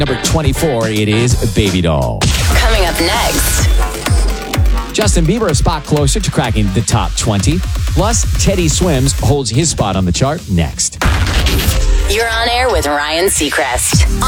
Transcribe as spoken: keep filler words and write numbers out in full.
Number twenty-four, it is Baby Doll. Coming up next. Justin Bieber a spot closer to cracking the top twenty. Plus, Teddy Swims holds his spot on the chart next. You're on air with Ryan Seacrest